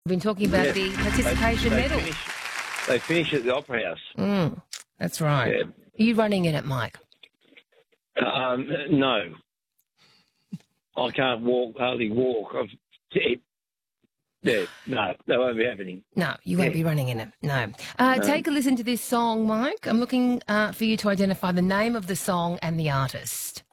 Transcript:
We've been talking about the participation medal. They finish at the Opera House. That's right. Yeah. Are you running in it, Mike? No. I can't walk, hardly walk. No, that won't be happening. No, you won't be running in it. No. Take a listen to this song, Mike. I'm looking for you to identify the name of the song and the artist.